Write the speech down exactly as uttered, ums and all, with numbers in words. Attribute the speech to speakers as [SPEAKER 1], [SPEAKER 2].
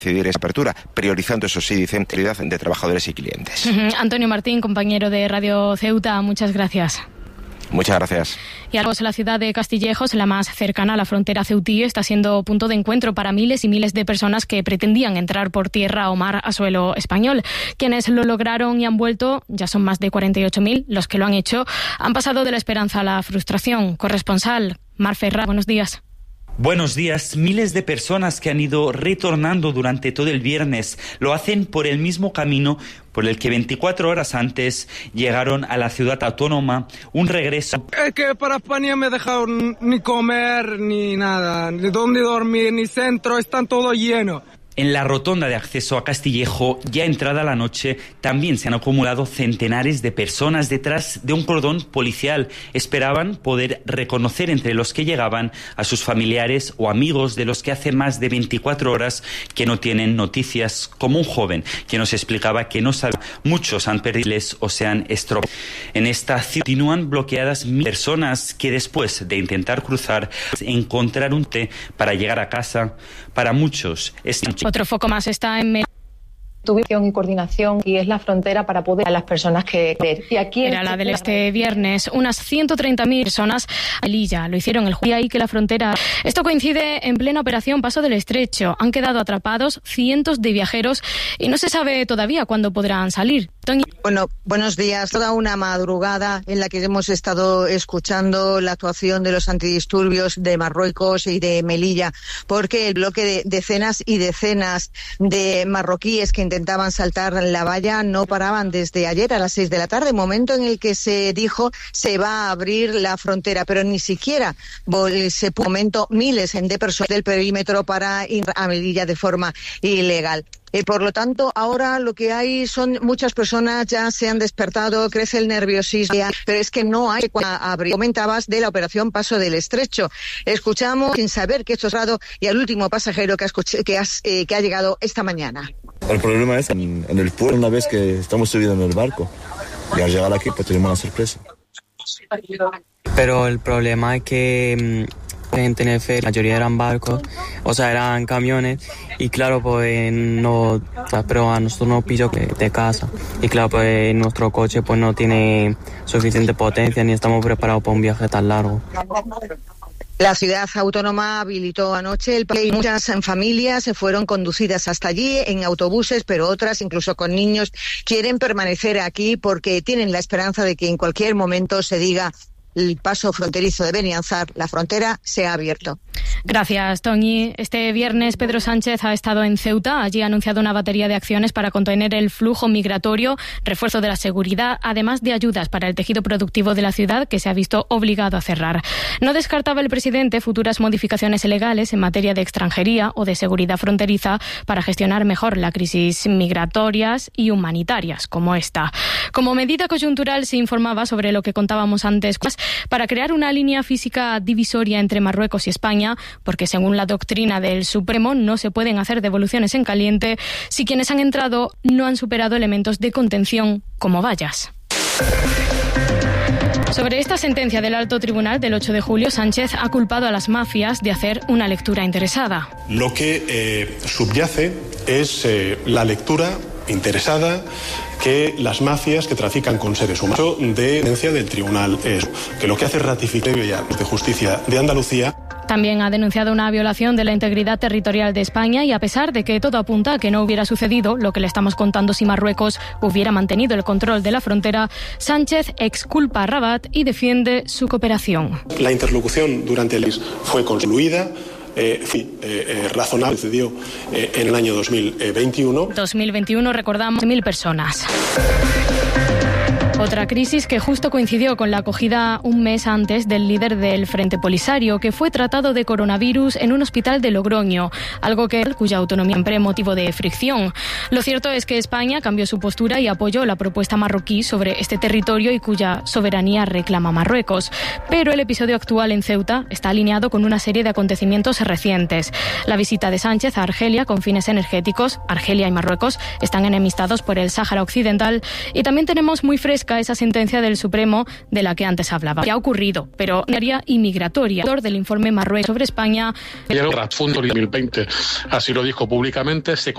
[SPEAKER 1] decidir esa apertura, priorizando, eso sí, dicen, calidad de trabajadores y clientes.
[SPEAKER 2] Uh-huh. Antonio Martín, compañero de Radio Ceuta, muchas gracias.
[SPEAKER 1] Muchas gracias.
[SPEAKER 2] Y algo, la ciudad de Castillejos, la más cercana a la frontera ceutí, está siendo punto de encuentro para miles y miles de personas que pretendían entrar por tierra o mar a suelo español. Quienes lo lograron y han vuelto, ya son más de cuarenta y ocho mil. Los que lo han hecho han pasado de la esperanza a la frustración. Corresponsal Mar Ferra, buenos días.
[SPEAKER 3] Buenos días. Miles de personas que han ido retornando durante todo el viernes lo hacen por el mismo camino por el que veinticuatro horas antes llegaron a la ciudad autónoma, un regreso.
[SPEAKER 4] Es que para España me dejaron ni comer ni nada, ni dónde dormir, ni centro, están todo lleno.
[SPEAKER 3] En la rotonda de acceso a Castillejo, ya entrada la noche, también se han acumulado centenares de personas detrás de un cordón policial. Esperaban poder reconocer entre los que llegaban a sus familiares o amigos de los que hace más de veinticuatro horas que no tienen noticias, como un joven que nos explicaba que no sabe. Muchos han perdido o se han estropeado. En esta ciudad continúan bloqueadas mil personas que después de intentar cruzar encontraron un té para llegar a casa. Para muchos es...
[SPEAKER 2] Otro foco más está en...
[SPEAKER 5] Tuvieron y coordinación y es la frontera para poder a las personas que y aquí
[SPEAKER 2] era la del este viernes unas ciento treinta mil personas a Melilla lo hicieron el jueves ahí que la frontera. Esto coincide en plena operación Paso del Estrecho. Han quedado atrapados cientos de viajeros y no se sabe todavía cuándo podrán salir. Toñi.
[SPEAKER 6] Bueno, buenos días. Toda una madrugada en la que hemos estado escuchando la actuación de los antidisturbios de Marruecos y de Melilla, porque el bloque de decenas y decenas de marroquíes que intentaban saltar la valla no paraban desde ayer a las seis de la tarde, momento en el que se dijo se va a abrir la frontera, pero ni siquiera se puso momento miles de personas del perímetro para ir a Melilla de forma ilegal. Eh, por lo tanto, ahora lo que hay son muchas personas ya se han despertado, crece el nerviosismo, pero es que no hay. Abrir. Comentabas de la operación Paso del Estrecho. Escuchamos sin saber qué es raro y al último pasajero que, escuché, que, has, eh, que ha llegado esta mañana.
[SPEAKER 7] El problema es en, en el puerto, una vez que estamos subidos en el barco y al llegar aquí pues tenemos una sorpresa.
[SPEAKER 8] Pero el problema es que en Tenerife la mayoría eran barcos, o sea, eran camiones y claro, pues no, pero a nosotros nos pilló de casa y claro, pues nuestro coche pues no tiene suficiente potencia ni estamos preparados para un viaje tan largo.
[SPEAKER 6] La ciudad autónoma habilitó anoche el parque y muchas familias se fueron conducidas hasta allí en autobuses, pero otras, incluso con niños, quieren permanecer aquí porque tienen la esperanza de que en cualquier momento se diga el paso fronterizo de Benianzar, la frontera se ha abierto.
[SPEAKER 2] Gracias, Toñi. Este viernes Pedro Sánchez ha estado en Ceuta. Allí ha anunciado una batería de acciones para contener el flujo migratorio, refuerzo de la seguridad, además de ayudas para el tejido productivo de la ciudad que se ha visto obligado a cerrar. No descartaba el presidente futuras modificaciones legales en materia de extranjería o de seguridad fronteriza para gestionar mejor la crisis migratorias y humanitarias como esta. Como medida coyuntural se informaba sobre lo que contábamos antes para crear una línea física divisoria entre Marruecos y España, porque según la doctrina del Supremo no se pueden hacer devoluciones en caliente si quienes han entrado no han superado elementos de contención como vallas. Sobre esta sentencia del Alto Tribunal del ocho de julio, Sánchez ha culpado a las mafias de hacer una lectura interesada.
[SPEAKER 9] Lo que eh, subyace es eh, la lectura interesada que las mafias que trafican con seres humanos de sentencia del tribunal es que lo que hace es ratificar ya de justicia de Andalucía.
[SPEAKER 2] También ha denunciado una violación de la integridad territorial de España y a pesar de que todo apunta a que no hubiera sucedido lo que le estamos contando si Marruecos hubiera mantenido el control de la frontera, Sánchez exculpa a Rabat y defiende su cooperación.
[SPEAKER 9] La interlocución durante el fue concluida. Eh, eh, eh, razonable sucedió eh, en el año dos mil veintiuno.
[SPEAKER 2] dos mil veintiuno, recordamos, mil personas. Otra crisis que justo coincidió con la acogida un mes antes del líder del Frente Polisario, que fue tratado de coronavirus en un hospital de Logroño, algo que cuya autonomía siempre motivo de fricción. Lo cierto es que España cambió su postura y apoyó la propuesta marroquí sobre este territorio y cuya soberanía reclama Marruecos. Pero el episodio actual en Ceuta está alineado con una serie de acontecimientos recientes. La visita de Sánchez a Argelia con fines energéticos. Argelia y Marruecos están enemistados por el Sáhara Occidental y también tenemos muy fresca esa sentencia del Supremo de la que antes hablaba. Ya ha ocurrido, pero en área inmigratoria. El autor del informe Marruecos sobre España.
[SPEAKER 10] Y el dos mil veinte, así lo dijo públicamente, se